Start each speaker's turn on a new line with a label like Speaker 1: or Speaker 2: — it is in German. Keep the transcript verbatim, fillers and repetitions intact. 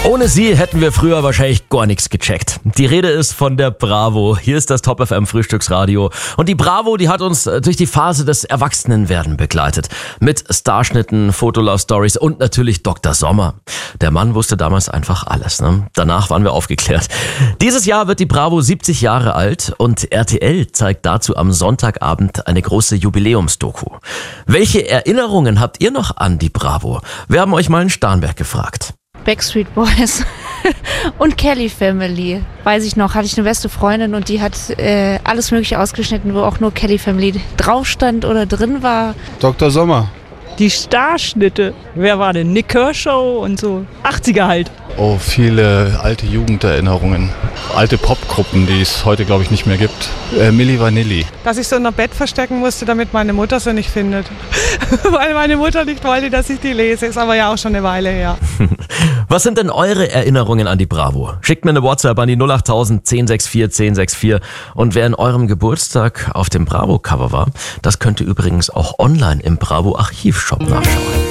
Speaker 1: Ohne sie hätten wir früher wahrscheinlich gar nichts gecheckt. Die Rede ist von der Bravo. Hier ist das Top F M Frühstücksradio. Und die Bravo, die hat uns durch die Phase des Erwachsenenwerden begleitet. Mit Starschnitten, Fotolove-Stories und natürlich Doktor Sommer. Der Mann wusste damals einfach alles, ne? Danach waren wir aufgeklärt. Dieses Jahr wird die Bravo siebzig Jahre alt und R T L zeigt dazu am Sonntagabend eine große Jubiläumsdoku. Welche Erinnerungen habt ihr noch an die Bravo? Wir haben euch mal in Starnberg gefragt.
Speaker 2: Backstreet Boys und Kelly Family. Weiß ich noch, hatte ich eine beste Freundin und die hat äh, alles Mögliche ausgeschnitten, wo auch nur Kelly Family drauf stand oder drin war.
Speaker 3: Doktor Sommer.
Speaker 4: Die Starschnitte. Wer war denn? Nick Kershaw und so. achtziger halt.
Speaker 3: Oh, viele alte Jugenderinnerungen. Alte Popgruppen, die es heute, glaube ich, nicht mehr gibt. Äh, Milli Vanilli.
Speaker 5: Dass ich so unter Bett verstecken musste, damit meine Mutter sie nicht findet. Weil meine Mutter nicht wollte, dass ich die lese. Ist aber ja auch schon eine Weile her.
Speaker 1: Was sind denn eure Erinnerungen an die Bravo? Schickt mir eine WhatsApp an die null achttausend, zehn sechs vier, zehn sechs vier. Und wer in eurem Geburtstag auf dem Bravo-Cover war, das könnt ihr übrigens auch online im Bravo-Archivshop nachschauen.